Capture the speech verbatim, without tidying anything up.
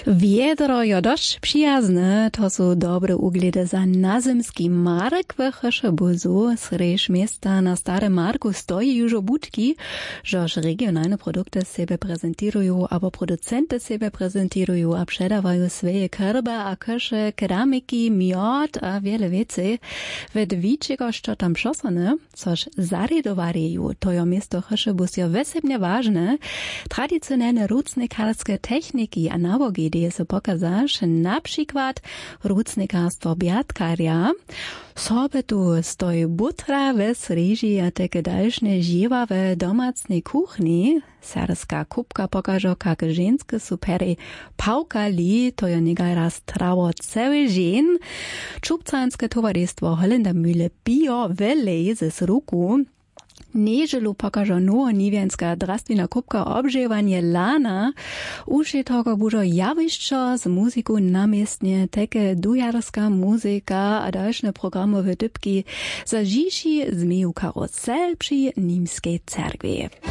Wiedro jo dość przyjazne, to są dobre ugledy za nazymski mark w Cheszebuzu. Srež miasta na Starym Marku stoi już obudki, żeż regionalne produkty siebie prezentują, albo producenty siebie prezentują, a przedawają swoje kerby, a kesze, keramiki, miod, a wiele więcej. Wed wiczego, co tam przosane, coż zaredowareju, to jo miasto Cheszebuz jo wesebnie ważne. Tradycjonalne rucnikarskie techniki a nawogi, die se pokazasz, na przykład rucnikarstwo biatkarja. Sobie tu stoi butra we sreži a takie dalszne żywa w domacnej kuchni. Serska kubka pokażą, jak żenskie supery pałkali, to jo niegaj raz trało cały dzień. Czubcanskie towarzystwo Hollendermühle bio weleje z ruku. Nieželu pokažo novo nivienska drastvina kubka obževanje lana. Už je toho bužo javiščo z muziku namiestne, teke dujarska muzika a dalšne programové dybki za žiši zmeju karosel pri Nímskej cerkvi.